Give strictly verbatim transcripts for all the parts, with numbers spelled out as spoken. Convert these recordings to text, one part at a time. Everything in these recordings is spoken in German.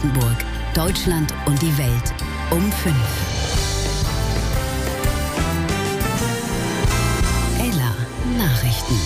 Brandenburg, Deutschland und die Welt um fünf. Ella Nachrichten.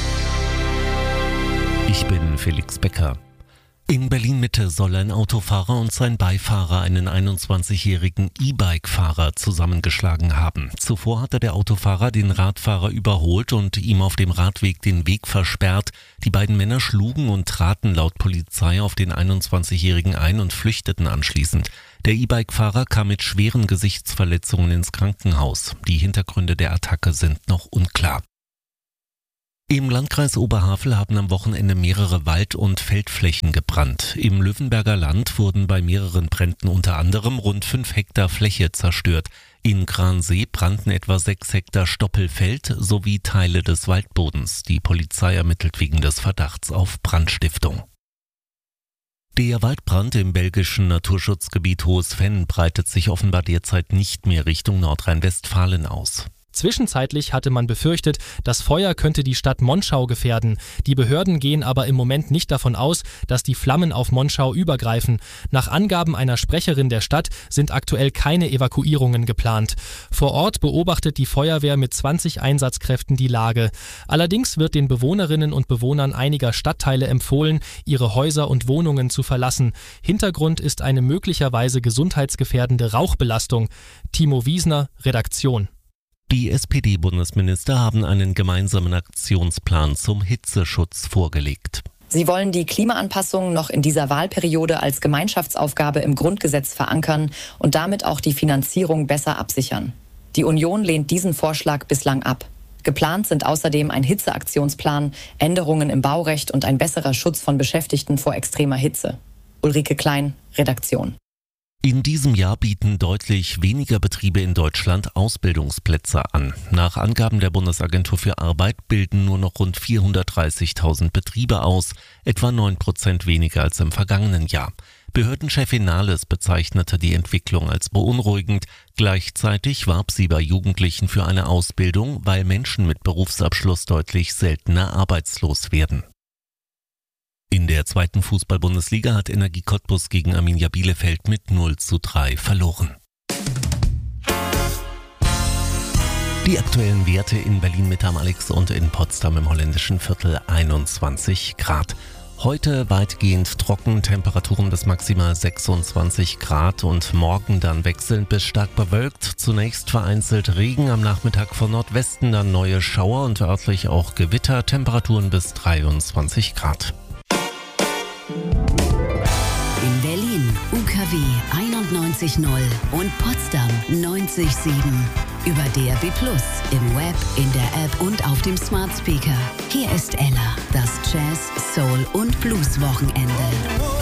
Ich bin Felix Becker. In Berlin-Mitte soll ein Autofahrer und sein Beifahrer einen einundzwanzigjährigen E-Bike-Fahrer zusammengeschlagen haben. Zuvor hatte der Autofahrer den Radfahrer überholt und ihm auf dem Radweg den Weg versperrt. Die beiden Männer schlugen und traten laut Polizei auf den einundzwanzigjährigen ein und flüchteten anschließend. Der E-Bike-Fahrer kam mit schweren Gesichtsverletzungen ins Krankenhaus. Die Hintergründe der Attacke sind noch unklar. Im Landkreis Oberhavel haben am Wochenende mehrere Wald- und Feldflächen gebrannt. Im Löwenberger Land wurden bei mehreren Bränden unter anderem rund fünf Hektar Fläche zerstört. In Gransee brannten etwa sechs Hektar Stoppelfeld sowie Teile des Waldbodens. Die Polizei ermittelt wegen des Verdachts auf Brandstiftung. Der Waldbrand im belgischen Naturschutzgebiet Hohes Venn breitet sich offenbar derzeit nicht mehr Richtung Nordrhein-Westfalen aus. Zwischenzeitlich hatte man befürchtet, das Feuer könnte die Stadt Monschau gefährden. Die Behörden gehen aber im Moment nicht davon aus, dass die Flammen auf Monschau übergreifen. Nach Angaben einer Sprecherin der Stadt sind aktuell keine Evakuierungen geplant. Vor Ort beobachtet die Feuerwehr mit zwanzig Einsatzkräften die Lage. Allerdings wird den Bewohnerinnen und Bewohnern einiger Stadtteile empfohlen, ihre Häuser und Wohnungen zu verlassen. Hintergrund ist eine möglicherweise gesundheitsgefährdende Rauchbelastung. Timo Wiesner, Redaktion. Die S P D-Bundesminister haben einen gemeinsamen Aktionsplan zum Hitzeschutz vorgelegt. Sie wollen die Klimaanpassung noch in dieser Wahlperiode als Gemeinschaftsaufgabe im Grundgesetz verankern und damit auch die Finanzierung besser absichern. Die Union lehnt diesen Vorschlag bislang ab. Geplant sind außerdem ein Hitzeaktionsplan, Änderungen im Baurecht und ein besserer Schutz von Beschäftigten vor extremer Hitze. Ulrike Klein, Redaktion. In diesem Jahr bieten deutlich weniger Betriebe in Deutschland Ausbildungsplätze an. Nach Angaben der Bundesagentur für Arbeit bilden nur noch rund vierhundertdreißigtausend Betriebe aus, etwa neun Prozent weniger als im vergangenen Jahr. Behördenchefin Nahles bezeichnete die Entwicklung als beunruhigend. Gleichzeitig warb sie bei Jugendlichen für eine Ausbildung, weil Menschen mit Berufsabschluss deutlich seltener arbeitslos werden. In der zweiten Fußball-Bundesliga hat Energie Cottbus gegen Arminia Bielefeld mit null zu drei verloren. Die aktuellen Werte in Berlin-Mitte am Alex und in Potsdam im holländischen Viertel einundzwanzig Grad. Heute weitgehend trocken, Temperaturen bis maximal sechsundzwanzig Grad und morgen dann wechselnd bis stark bewölkt. Zunächst vereinzelt Regen, am Nachmittag von Nordwesten dann neue Schauer und örtlich auch Gewitter, Temperaturen bis dreiundzwanzig Grad. In Berlin U K W einundneunzig Komma null und Potsdam neunzig Komma sieben. Über D R B Plus, im Web, in der App und auf dem Smart Speaker. Hier ist Ella, das Jazz, Soul und Blues Wochenende.